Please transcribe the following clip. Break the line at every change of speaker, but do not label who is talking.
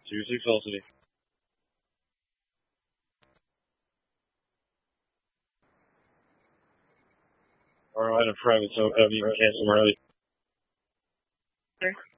2-6 velocity. Alright, I'm private, so heavy, cancel Riley.
Okay.